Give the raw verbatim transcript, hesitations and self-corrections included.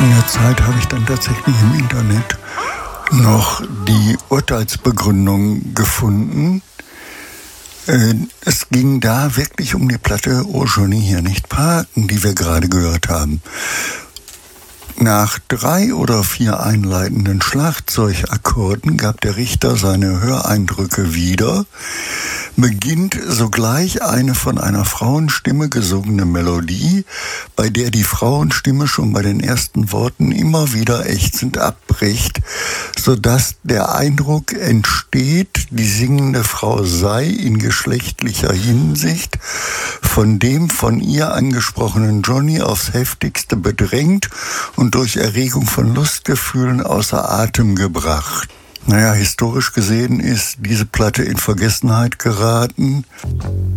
langer Zeit habe ich dann tatsächlich im Internet noch die Urteilsbegründung gefunden. Es ging da wirklich um die Platte "Oh Johnny, hier nicht parken", die wir gerade gehört haben. Nach drei oder vier einleitenden Schlagzeugakkorden gab der Richter seine Höreindrücke wieder, beginnt sogleich eine von einer Frauenstimme gesungene Melodie, bei der die Frauenstimme schon bei den ersten Worten immer wieder ächzend abbricht, sodass der Eindruck entsteht, die singende Frau sei in geschlechtlicher Hinsicht von dem von ihr angesprochenen Johnny aufs heftigste bedrängt und durch Erregung von Lustgefühlen außer Atem gebracht. Naja, historisch gesehen ist diese Platte in Vergessenheit geraten.